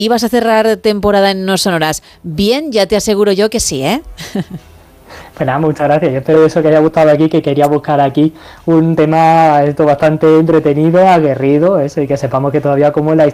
ibas a cerrar temporada en No Sonoras. Bien, ya te aseguro yo que sí, ¿eh? Pues nada, muchas gracias. Yo espero eso que haya gustado aquí, que quería buscar aquí un tema esto bastante entretenido, aguerrido, eso, y que sepamos que todavía como la